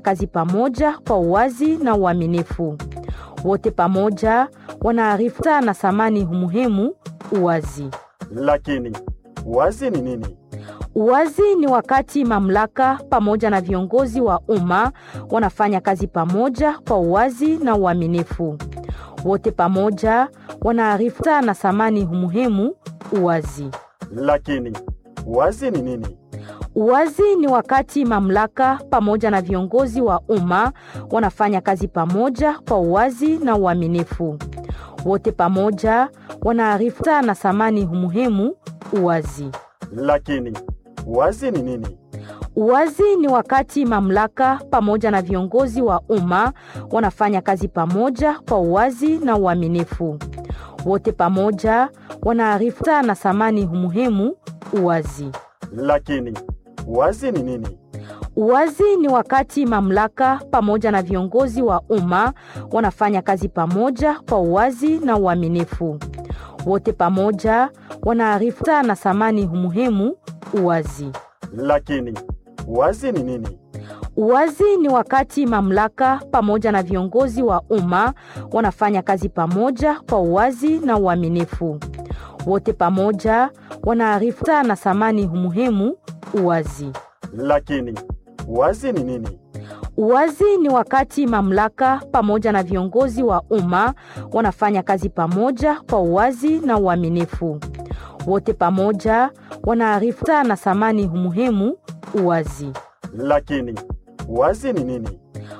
kazi pamoja kwa uwazi na uaminifu. Wote pamoja wanaarifu na thamani muhimu uwazi. Lakini uwazi ni nini? Uwazi ni wakati mamlaka pamoja na viongozi wa umma wanafanya kazi pamoja kwa uwazi na uaminifu. Wote pamoja wanaarifu na thamani muhimu uwazi. Lakini uwazi ni nini? Uwazi ni wakati mamlaka pamoja na viongozi wa umma wanafanya kazi pamoja kwa uwazi na uaminifu. Wote pamoja wanaarifu na thamani muhimu uwazi. Lakini uwazi ni nini? Uwazi ni wakati mamlaka pamoja na viongozi wa umma wanafanya kazi pamoja kwa uwazi na uaminifu. Wote pamoja wanaarifu na thamani muhimu uwazi. Lakini uwazi ni nini? Uwazi ni wakati mamlaka pamoja na viongozi wa umma wanafanya kazi pamoja kwa uwazi na uaminifu. Wote pamoja wanaarifu na thamani muhimu uwazi. Lakini uwazi ni nini? Uwazi ni wakati mamlaka pamoja na viongozi wa umma wanafanya kazi pamoja kwa uwazi na uaminifu. Wote pamoja wanaarifu na thamani muhimu uwazi. Lakini uwazi ni nini? Uwazi ni wakati mamlaka pamoja na viongozi wa umma wanafanya kazi pamoja kwa uwazi na uaminifu. Wote pamoja wanaarifu na thamani muhimu uwazi. Lakini uwazi ni nini?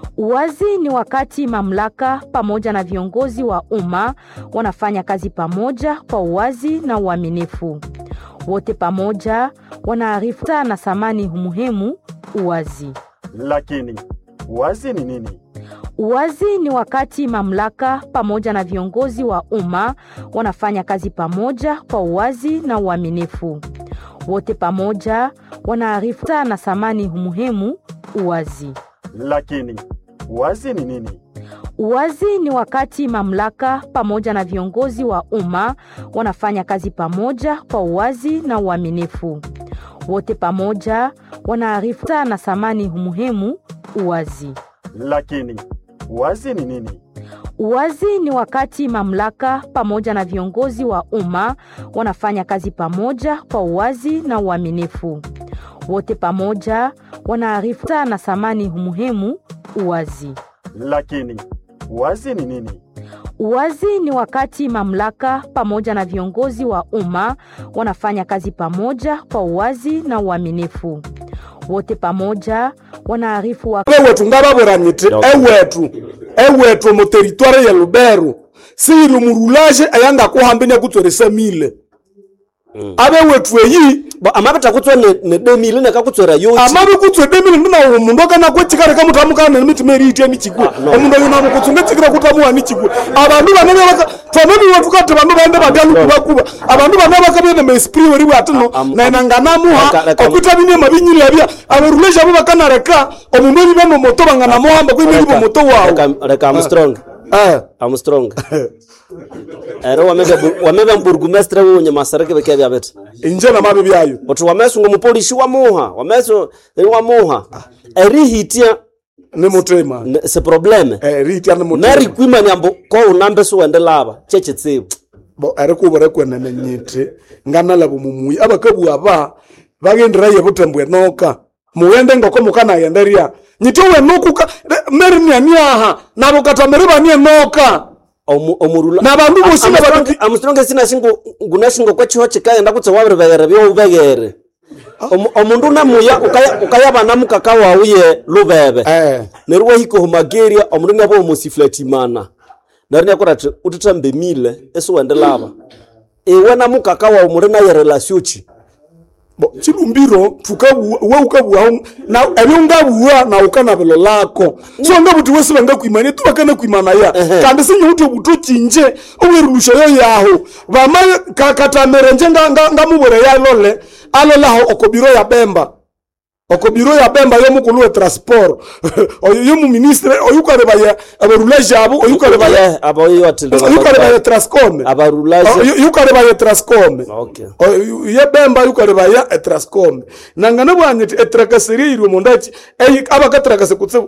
Uwazi ni wakati mamlaka pamoja na viongozi wa umma wanafanya kazi pamoja kwa uwazi na uaminifu. Wote pamoja wanaarifu na thamani muhimu uwazi. Lakini uwazi ni nini? Uwazi ni wakati mamlaka pamoja na viongozi wa umma wanafanya kazi pamoja kwa uwazi na uaminifu. Wote pamoja wanaarifu na thamani muhimu uwazi. Lakini uwazi ni nini? Uwazi ni wakati mamlaka pamoja na viongozi wa umma wanafanya kazi pamoja kwa uwazi na uaminifu. Wote pamoja wanaarifu na thamani muhimu uwazi. Lakini uwazi ni nini? Uwazi ni wakati mamlaka pamoja na viongozi wa umma wanafanya kazi pamoja kwa uwazi na uaminifu. Wote pamoja wanaarifu na thamani muhimu uwazi. Lakini uwazi ni nini? Uwazi ni wakati mamlaka pamoja na viongozi wa umma wanafanya kazi pamoja kwa uwazi na uaminifu. Wote pamoja wanaarifu wetu ngababoranyite ewetu mu territoire ya Lubero siri murulaje ayanga kuhambenya kutweresa mile abe wetu eyi amabata kutwa ne 2000 ne kakutwera yoti amabe kutwe 2000 ndina umuntu kana kwetsikare kamutamuka na miti meriti emichigu omuntu yona mukutsunge tsikira kutamuwa michigu abantu banene baka twamani watu kate bantu bande bagalu kubakuba abantu banene bakabene me esprit weri bwatino na nangana muha okutabine mabinyiri yabya abaruleje abo bakanareka omuntu ni bamo moto bangana muhamba kwimiri bo moto wawo reka Armstrong ero wamebe burgomestre wonye masareke beke byabeta injena mabe byayo otu wameso ngo mupolisi wa muha wameso wa muha eri hitia ne motema c'est problème hitia ne motema meri kwima nyambo ko unambe so wende laba cheche tsibu bo ere kubore kwenene nyite ngana labo mumuyi abakabu aba bagendera yebutembwe noka muwende ngoko mukana yenderia nyito we nokuka meri nyaniaha nabo katamere banie noka omurula na bantu bosina Armstrong sina singo gunashingo kwa chiho chikaye ndakutse wabere byo ubegere omundu namuya ukaya bana mukaka wauye lubebe nerwo hiko humageria omundu nabo omusifletimana narinya korati utitambe mile eso wendelaba ewana mukaka wa umurina ya relationchi bo chilumbiro tukabu we ukabu na ebyongabuwa na ukana belo lako so ngabuti wese bangakwimane tubakana kwimana ya kandi sinye uto buto cinje owerusha yo yaho bama kakatamere njenga ngamubore ya lole alola okobiro ya Bemba yo mukulu wa transport oyo mu ministre oyukare baya abarulaje abo oyukare baya oyukare baya Transcom abarulaje oyukare baya Transcom okay ye Bemba oyukare baya Transcom nangana bwanye etrakaseri iri mu ndachi abakatrakase kutse